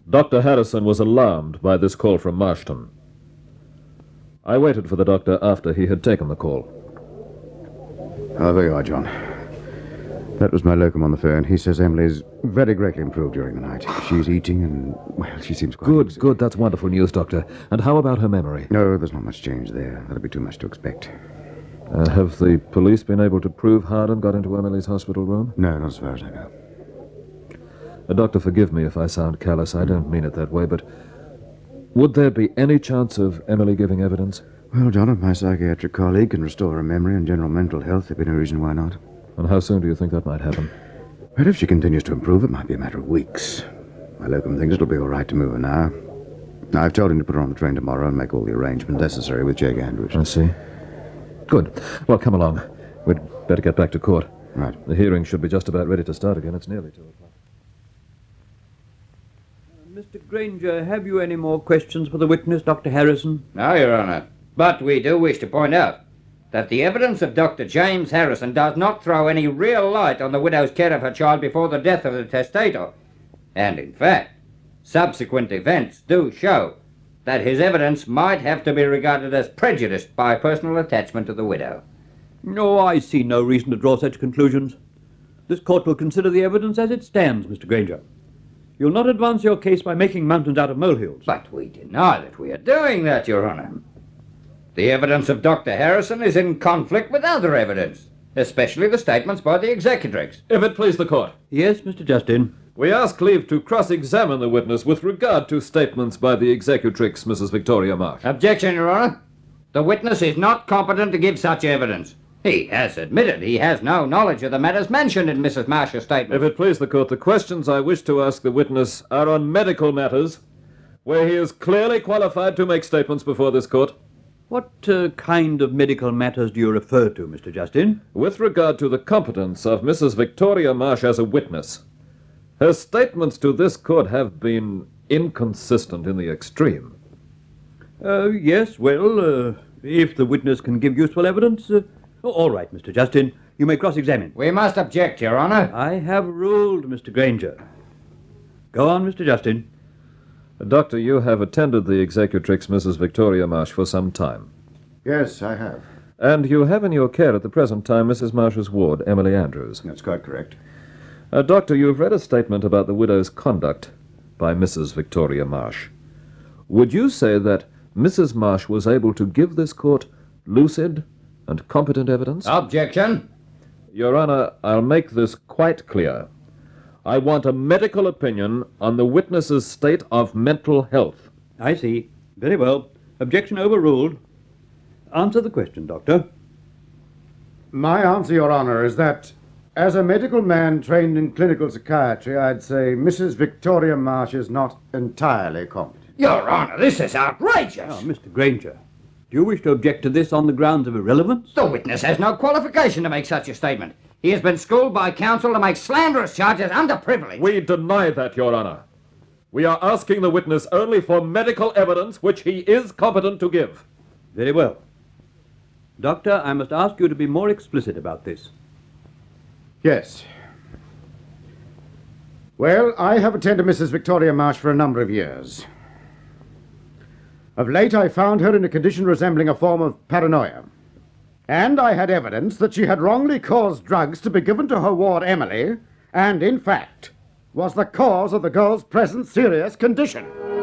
Dr. Harrison was alarmed by this call from Marston. I waited for the doctor after he had taken the call. Oh, there you are, John. That was my locum on the phone. He says Emily's very greatly improved during the night. She's eating and, well, she seems quite... Good. That's wonderful news, Doctor. And how about her memory? No, there's not much change there. That'll be too much to expect. Have the police been able to prove Harden got into Emily's hospital room? No, not as far as I know. Doctor, forgive me if I sound callous. I don't mean it that way, but would there be any chance of Emily giving evidence? Well, John, if my psychiatric colleague can restore her memory and general mental health, there'd be no reason why not. And how soon do you think that might happen? Well, if she continues to improve, it might be a matter of weeks. My locum thinks it'll be all right to move her now. I've told him to put her on the train tomorrow and make all the arrangements necessary with Jake Andrews. I see. Good. Well, come along. We'd better get back to court. Right. The hearing should be just about ready to start again. It's nearly 2 o'clock. Mr. Granger, have you any more questions for the witness, Dr. Harrison? No, Your Honour. But we do wish to point out that the evidence of Dr. James Harrison does not throw any real light on the widow's care of her child before the death of the testator. And, in fact, subsequent events do show that his evidence might have to be regarded as prejudiced by personal attachment to the widow. No, I see no reason to draw such conclusions. This court will consider the evidence as it stands, Mr. Granger. You'll not advance your case by making mountains out of molehills. But we deny that we are doing that, Your Honour. The evidence of Dr. Harrison is in conflict with other evidence, especially the statements by the executrix. If it please the court. Yes, Mr. Justin. We ask leave to cross-examine the witness with regard to statements by the executrix, Mrs. Victoria Marsh. Objection, Your Honour. The witness is not competent to give such evidence. He has admitted he has no knowledge of the matters mentioned in Mrs. Marsh's statement. If it please the court, the questions I wish to ask the witness are on medical matters, where he is clearly qualified to make statements before this court. What kind of medical matters do you refer to, Mr. Justin? With regard to the competence of Mrs. Victoria Marsh as a witness, her statements to this court have been inconsistent in the extreme. Yes, well, if the witness can give useful evidence... all right, Mr. Justin. You may cross-examine. We must object, Your Honour. I have ruled, Mr. Granger. Go on, Mr. Justin. Doctor, you have attended the executrix, Mrs. Victoria Marsh, for some time. Yes, I have. And you have in your care at the present time Mrs. Marsh's ward, Emily Andrews. That's quite correct. Doctor, you've read a statement about the widow's conduct by Mrs. Victoria Marsh. Would you say that Mrs. Marsh was able to give this court lucid and competent evidence? Objection. Your Honor, I'll make this quite clear. I want a medical opinion on the witness's state of mental health. I see. Very well. Objection overruled. Answer the question, Doctor. My answer, Your Honour, is that as a medical man trained in clinical psychiatry, I'd say Mrs. Victoria Marsh is not entirely competent. Your Honour, this is outrageous. Oh, Mr. Granger, do you wish to object to this on the grounds of irrelevance? The witness has no qualification to make such a statement. He has been schooled by counsel to make slanderous charges underprivileged. We deny that, Your Honor. We are asking the witness only for medical evidence which he is competent to give. Very well. Doctor, I must ask you to be more explicit about this. Yes. Well, I have attended Mrs. Victoria Marsh for a number of years. Of late, I found her in a condition resembling a form of paranoia. And I had evidence that she had wrongly caused drugs to be given to her ward, Emily, and, in fact, was the cause of the girl's present serious condition.